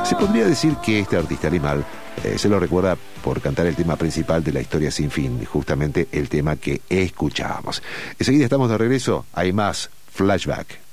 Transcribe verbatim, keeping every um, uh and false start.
Se podría decir que este artista animal eh, se lo recuerda por cantar el tema principal de La Historia Sin Fin, justamente el tema que escuchábamos. Enseguida estamos de regreso, hay más Flashback.